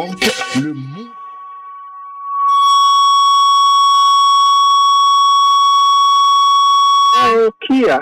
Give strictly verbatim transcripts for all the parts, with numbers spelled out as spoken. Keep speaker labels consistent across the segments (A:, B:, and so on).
A: Donc, le mot...
B: Kia.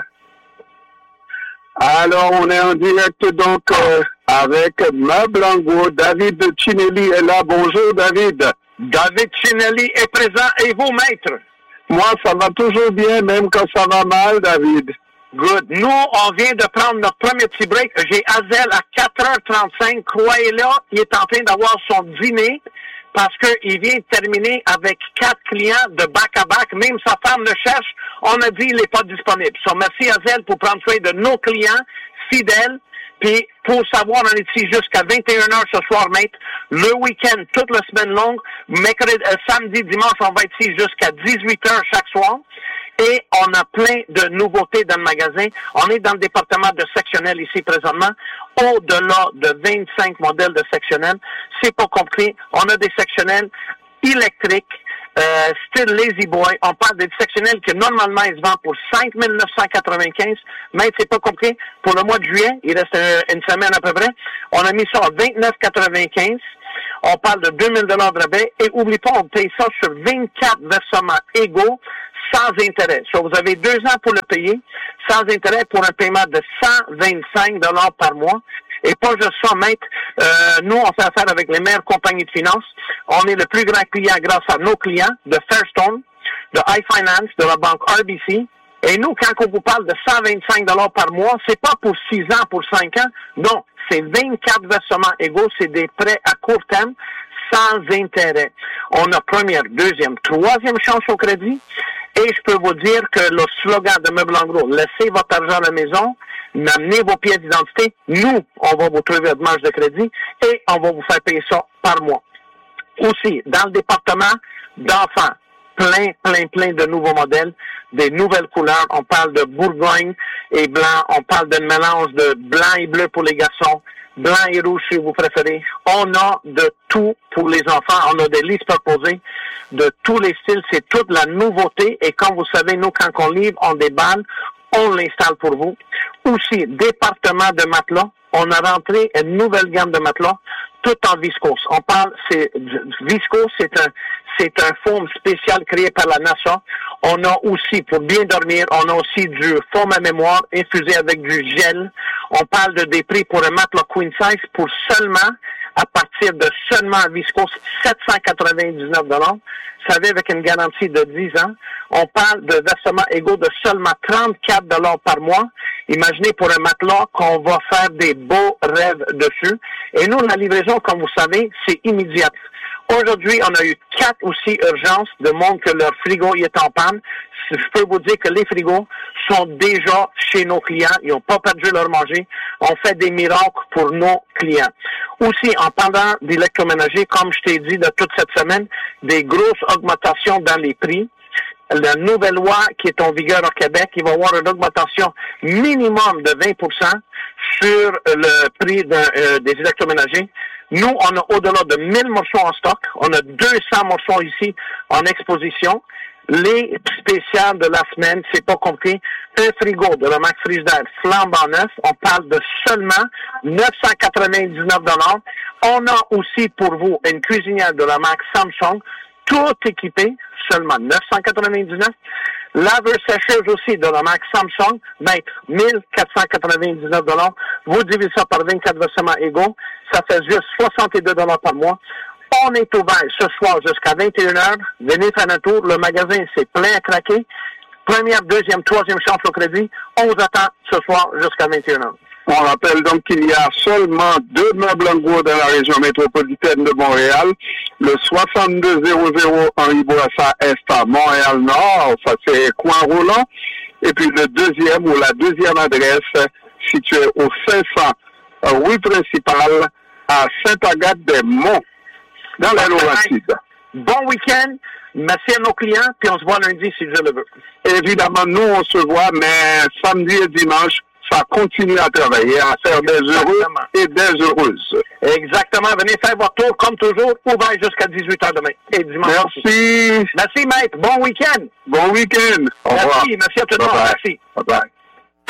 B: Alors, on est en direct donc euh, avec Meubles en Gros. David Cinelli est là. Bonjour, David.
C: David Cinelli est présent. Et vous, maître?
B: Moi, ça va toujours bien, même quand ça va mal, David.
C: Good. Nous, on vient de prendre notre premier petit break. J'ai Hazel à quatre heures trente-cinq. Croyez-le, il est en train d'avoir son dîner parce qu'il vient de terminer avec quatre clients de back-à-back. Même sa femme le cherche. On a dit qu'il n'est pas disponible. So, merci Hazel pour prendre soin de nos clients fidèles. Puis, pour savoir, on est ici jusqu'à vingt et une heures ce soir, maître. Le week-end, toute la semaine longue. Mercredi, euh, samedi, dimanche, on va être ici jusqu'à dix-huit heures chaque soir. Et on a plein de nouveautés dans le magasin. On est dans le département de sectionnel ici présentement. Au-delà de vingt-cinq modèles de sectionnel. C'est pas compris. On a des sectionnels électriques, euh, style Lazy Boy. On parle des sectionnels que normalement ils se vendent pour cinq mille neuf cent quatre-vingt-quinze. Mais c'est pas compris. Pour le mois de juillet, il reste euh, une semaine à peu près. On a mis ça à vingt-neuf quatre-vingt-quinze. On parle de deux mille dollars de rabais. Et oublie pas, on paye ça sur vingt-quatre versements égaux, sans intérêt. So, vous avez deux ans pour le payer, sans intérêt pour un paiement de cent vingt-cinq dollars par mois. Et pas juste ça, maître. Euh, nous, on fait affaire avec les meilleures compagnies de finances. On est le plus grand client grâce à nos clients de Fairstone, de iFinance, de la banque R B C. Et nous, quand on vous parle de cent vingt-cinq dollars par mois, c'est pas pour six ans, pour cinq ans. Non, c'est vingt-quatre versements égaux. C'est des prêts à court terme, sans intérêt. On a première, deuxième, troisième chance au crédit. Et je peux vous dire que le slogan de Meubles en Gros, laissez votre argent à la maison, amenez vos pièces d'identité, nous, on va vous trouver votre marge de crédit et on va vous faire payer ça par mois. Aussi, dans le département d'enfants, plein, plein, plein de nouveaux modèles, des nouvelles couleurs. On parle de Bourgogne et blanc, on parle d'un mélange de blanc et bleu pour les garçons, blanc et rouge si vous préférez. On a de tout pour les enfants. On a des listes proposées de tous les styles. C'est toute la nouveauté. Et comme vous savez, nous, quand on livre, on déballe, on l'installe pour vous. Aussi, département de matelas. On a rentré une nouvelle gamme de matelas, tout en viscose. On parle, c'est, viscose, c'est un, c'est un foam spécial créé par la NASA. On a aussi, pour bien dormir, on a aussi du foam à mémoire infusé avec du gel. On parle de des prix pour un matelas queen size pour seulement, à partir de seulement viscose, sept cent quatre-vingt-dix-neuf dollars. Vous savez, avec une garantie de dix ans. On parle de versements égaux de seulement trente-quatre dollars par mois. Imaginez pour un matelas qu'on va faire des beaux rêves dessus. Et nous, la livraison, comme vous savez, c'est immédiate. Aujourd'hui, on a eu quatre aussi urgences de monde que leur frigo y est en panne. Je peux vous dire que les frigos sont déjà chez nos clients. Ils n'ont pas perdu leur manger. On fait des miracles pour nos clients. Aussi, en parlant d'électroménager, comme je t'ai dit de toute cette semaine, des grosses augmentations dans les prix. La nouvelle loi qui est en vigueur au Québec, il va y avoir une augmentation minimum de vingt pour cent sur le prix de, euh, des électroménagers. Nous, on a au-delà de mille morceaux en stock. On a deux cents morceaux ici en exposition. Les spéciales de la semaine, c'est pas compris. Un frigo de la marque Frigidaire flambant neuf, on parle de seulement neuf cent quatre-vingt-dix-neuf dollars. On a aussi pour vous une cuisinière de la marque Samsung, tout équipé, seulement neuf cent quatre-vingt-dix-neuf. Laveur sécheuse aussi de la marque Samsung, maître, mille quatre cent quatre-vingt-dix-neuf dollars. Vous divisez ça par vingt-quatre versements égaux, ça fait juste soixante-deux dollars par mois. On est ouvert ce soir jusqu'à vingt et une heures. Venez faire un tour. Le magasin, c'est plein à craquer. Première, deuxième, troisième chance au crédit. On vous attend ce soir jusqu'à vingt et une heures.
B: On rappelle donc qu'il y a seulement deux Meubles en Gros dans la région métropolitaine de Montréal. Le soixante-deux zéro zéro Henri Bourassa Est à Montréal-Nord, ça c'est Coin-Roulant. Et puis le deuxième ou la deuxième adresse située au cinq cents rue principale à Sainte-Agathe-des-Monts, dans la Laurentide.
C: Bon week-end. Merci à nos clients, puis on se voit lundi si Dieu le veut.
B: Évidemment, nous, on se voit, mais samedi et dimanche, ça continue à travailler, à faire des heureux et des heureuses.
C: Exactement. Venez faire votre tour, comme toujours, ouvert jusqu'à dix-huit heures demain. Et dimanche.
B: Merci.
C: Merci, maître. Bon week-end.
B: Bon week-end. Au revoir.
C: Merci. Merci à tout le monde. Merci.
B: Bye bye.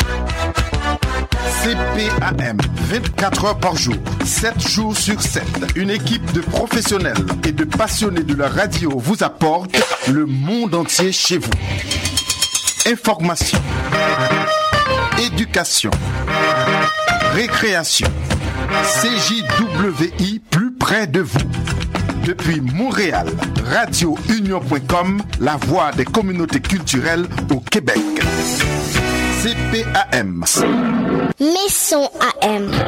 A: C P A M, vingt-quatre heures par jour, sept jours sur sept. Une équipe de professionnels et de passionnés de la radio vous apporte le monde entier chez vous. Information, éducation, récréation. C J W I plus près de vous. Depuis Montréal, radio union point com, la voix des communautés culturelles au Québec. C P A M.
D: Maison A M.